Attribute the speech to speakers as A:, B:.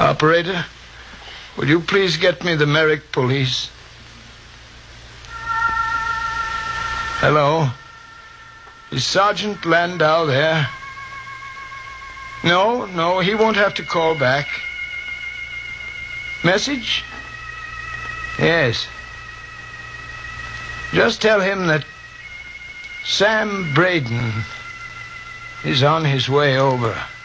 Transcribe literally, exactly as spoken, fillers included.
A: Operator, would you please get me the Merrick police? Hello? Is Sergeant Landau there? No, no, he won't have to call back. Message? Yes. Just tell him that Sam Braden is on his way over.